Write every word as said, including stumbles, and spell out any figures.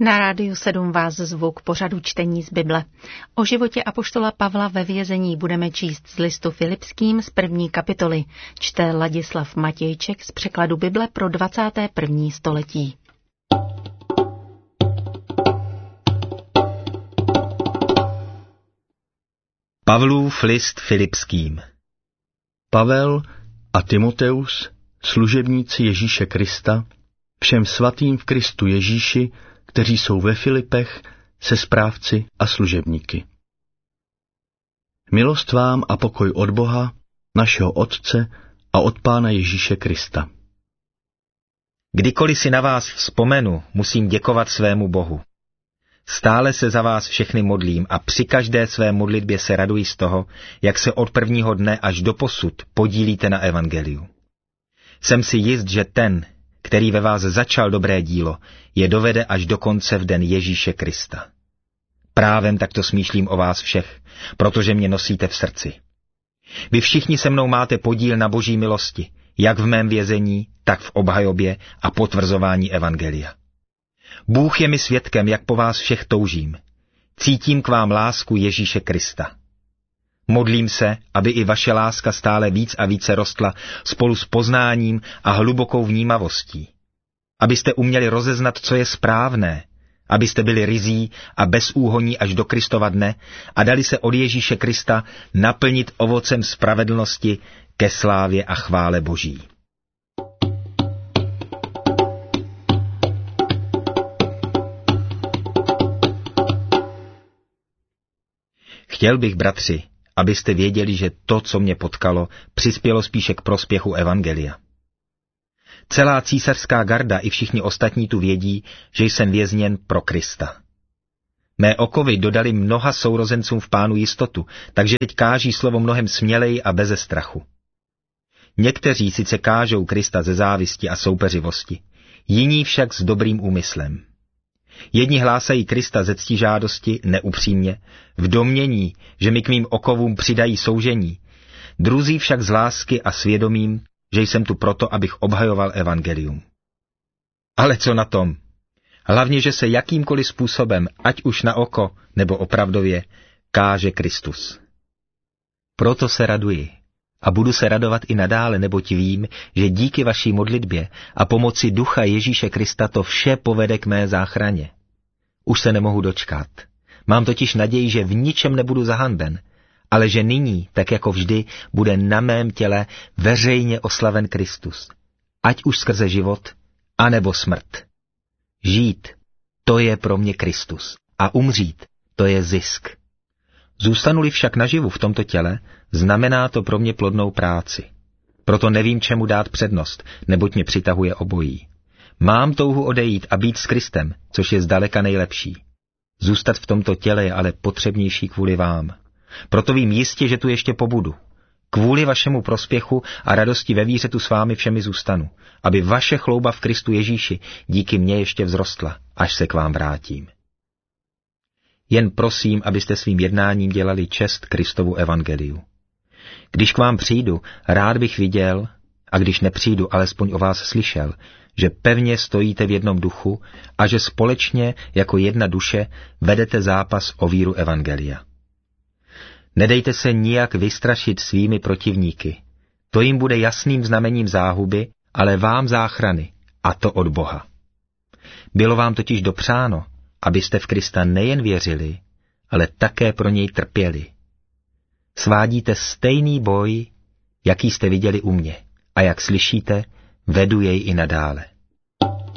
Na Rádiu sedm vás zvu k pořadu čtení z Bible. O životě apoštola Pavla ve vězení budeme číst z listu Filipským z první kapitoly. Čte Ladislav Matějček z překladu Bible pro dvacáté první století. Pavlův list Filipským. Pavel a Timoteus, služebníci Ježíše Krista, všem svatým v Kristu Ježíši, kteří jsou ve Filipech, se správci a služebníky. Milost vám a pokoj od Boha, našeho Otce a od Pána Ježíše Krista. Kdykoliv si na vás vzpomenu, musím děkovat svému Bohu. Stále se za vás všechny modlím a při každé své modlitbě se raduji z toho, jak se od prvního dne až do posud podílíte na evangeliu. Jsem si jist, že ten, který ve vás začal dobré dílo, je dovede až do konce v den Ježíše Krista. Právem takto smýšlím o vás všech, protože mě nosíte v srdci. Vy všichni se mnou máte podíl na Boží milosti, jak v mém vězení, tak v obhajobě a potvrzování evangelia. Bůh je mi svědkem, jak po vás všech toužím. Cítím k vám lásku Ježíše Krista. Modlím se, aby i vaše láska stále víc a více rostla spolu s poznáním a hlubokou vnímavostí. Abyste uměli rozeznat, co je správné, abyste byli ryzí a bezúhonní až do Kristova dne a dali se od Ježíše Krista naplnit ovocem spravedlnosti ke slávě a chvále Boží. Chtěl bych, bratři, abyste věděli, že to, co mě potkalo, přispělo spíše k prospěchu evangelia. Celá císařská garda i všichni ostatní tu vědí, že jsem vězněn pro Krista. Mé okovy dodali mnoha sourozencům v Pánu jistotu, takže teď káží slovo mnohem směleji a beze strachu. Někteří sice kážou Krista ze závisti a soupeřivosti, jiní však s dobrým úmyslem. Jedni hlásají Krista ze ctižádosti neupřímně, v domnění, že mi k mým okovům přidají soužení, druzí však z lásky a svědomím, že jsem tu proto, abych obhajoval evangelium. Ale co na tom? Hlavně, že se jakýmkoliv způsobem, ať už na oko nebo opravdově, káže Kristus. Proto se raduji a budu se radovat i nadále, neboť vím, že díky vaší modlitbě a pomoci Ducha Ježíše Krista to vše povede k mé záchraně. Už se nemohu dočkat. Mám totiž naději, že v ničem nebudu zahanben, ale že nyní, tak jako vždy, bude na mém těle veřejně oslaven Kristus. Ať už skrze život, anebo smrt. Žít, to je pro mě Kristus. A umřít, to je zisk. Zůstanu-li však naživu v tomto těle, znamená to pro mě plodnou práci. Proto nevím, čemu dát přednost, neboť mě přitahuje obojí. Mám touhu odejít a být s Kristem, což je zdaleka nejlepší. Zůstat v tomto těle je ale potřebnější kvůli vám. Proto vím jistě, že tu ještě pobudu. Kvůli vašemu prospěchu a radosti ve víře tu s vámi všemi zůstanu, aby vaše chlouba v Kristu Ježíši díky mně ještě vzrostla, až se k vám vrátím. Jen prosím, abyste svým jednáním dělali čest Kristovu evangeliu. Když k vám přijdu, rád bych viděl, a když nepřijdu, alespoň o vás slyšel, že pevně stojíte v jednom duchu a že společně jako jedna duše vedete zápas o víru evangelia. Nedejte se nijak vystrašit svými protivníky. To jim bude jasným znamením záhuby, ale vám záchrany, a to od Boha. Bylo vám totiž dopřáno, abyste v Krista nejen věřili, ale také pro něj trpěli. Svádíte stejný boj, jaký jste viděli u mě, a jak slyšíte, vedu jej i nadále.